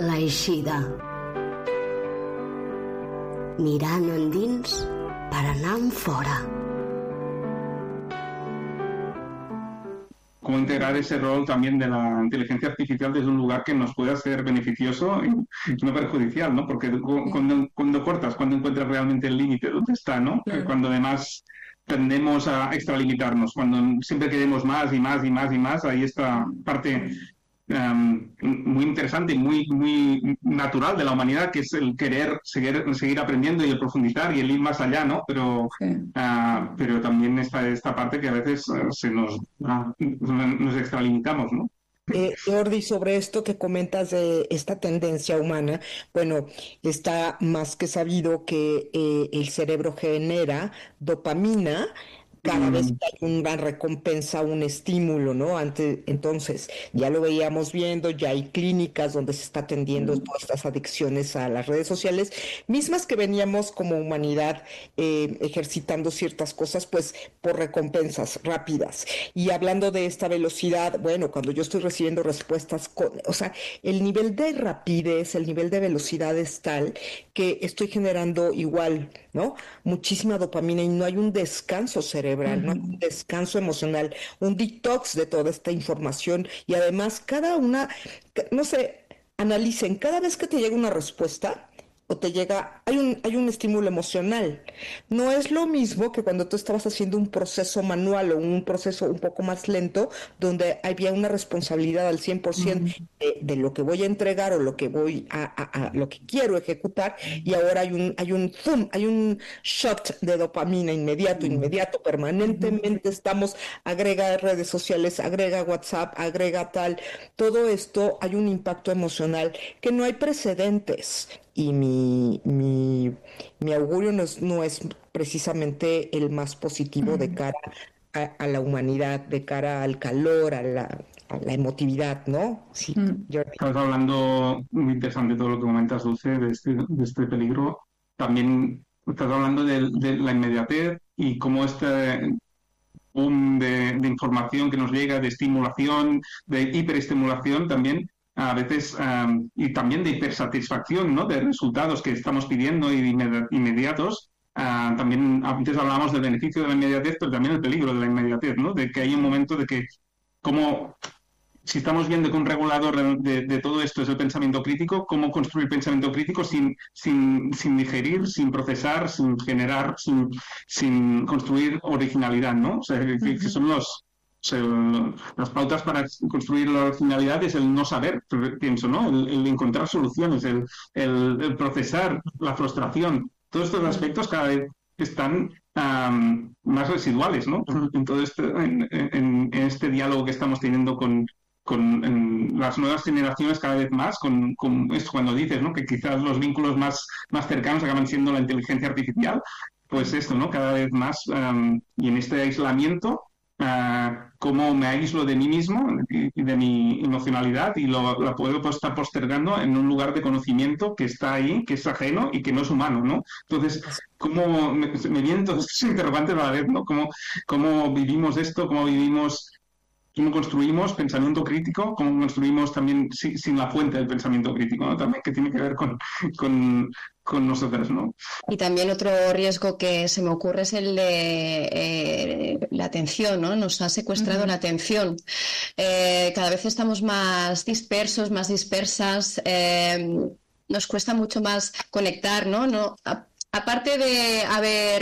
l'eixida. Mirant endins per anar enfora. Cómo integrar ese rol también de la inteligencia artificial desde un lugar que nos pueda ser beneficioso y no perjudicial, ¿no? Porque cuando cortas, cuando encuentras realmente el límite, ¿dónde está, no? Claro. Cuando además tendemos a extralimitarnos, cuando siempre queremos más y más y más y más, ahí está parte muy interesante y muy natural de la humanidad, que es el querer seguir aprendiendo y el profundizar y el ir más allá, ¿no? Pero también está esta parte que a veces nos extralimitamos, ¿no? Jordi, sobre esto que comentas de esta tendencia humana, bueno, está más que sabido que el cerebro genera dopamina cada vez que hay una recompensa, un estímulo, ¿no? Entonces, ya lo veíamos viendo, ya hay clínicas donde se está atendiendo todas estas adicciones a las redes sociales, mismas que veníamos como humanidad ejercitando ciertas cosas, pues, por recompensas rápidas. Y hablando de esta velocidad, bueno, cuando yo estoy recibiendo respuestas, o sea, el nivel de rapidez, el nivel de velocidad es tal que estoy generando igual, ¿no? Muchísima dopamina y no hay un descanso cerebral, no hay un descanso emocional, un detox de toda esta información y además no sé, analicen, cada vez que te llega una respuesta o te llega, hay un estímulo emocional. No es lo mismo que cuando tú estabas haciendo un proceso manual o un proceso un poco más lento, donde había una responsabilidad al 100% de lo que voy a entregar o lo que voy a lo que quiero ejecutar, y ahora hay un shot de dopamina inmediato, permanentemente estamos, agrega redes sociales, agrega WhatsApp, agrega tal, todo esto hay un impacto emocional que no hay precedentes. Y mi augurio no es precisamente el más positivo de cara a la humanidad, de cara al calor, a la emotividad, ¿no? Sí, Jordi. Estás hablando, muy interesante todo lo que comentas, Dulce, de este peligro. También estás hablando de la inmediatez y cómo este boom de información que nos llega, de estimulación, de hiperestimulación también, a veces, y también de hipersatisfacción, ¿no? De resultados que estamos pidiendo y inmediatos. También antes hablábamos del beneficio de la inmediatez, pero también el peligro de la inmediatez, ¿no? De que hay un momento de que, como si estamos viendo que un regulador de todo esto es el pensamiento crítico, ¿cómo construir pensamiento crítico sin digerir, sin procesar, sin generar, sin construir originalidad, ¿no? O sea, que son las pautas para construir la originalidad es el no saber, pienso, ¿no? El encontrar soluciones, el procesar la frustración. Todos estos aspectos cada vez están más residuales, ¿no? En todo en este diálogo que estamos teniendo con las nuevas generaciones cada vez más, con esto cuando dices, ¿no? Que quizás los vínculos más cercanos acaban siendo la inteligencia artificial, pues esto, ¿no? Cada vez más, y en este aislamiento, cómo me aíslo de mí mismo y de mi emocionalidad y la puedo estar postergando en un lugar de conocimiento que está ahí, que es ajeno y que no es humano, ¿no? Entonces, ¿cómo me vienen todos estos interrogantes a la vez, ¿no? ¿Cómo vivimos esto? ¿Cómo construimos pensamiento crítico? ¿Cómo construimos también sin la fuente del pensamiento crítico, ¿no? También que tiene que ver con nosotros, ¿no? Y también otro riesgo que se me ocurre es el de la atención, ¿no? Nos ha secuestrado la atención. Cada vez estamos más dispersos, más dispersas. Nos cuesta mucho más conectar, ¿no? Aparte de haber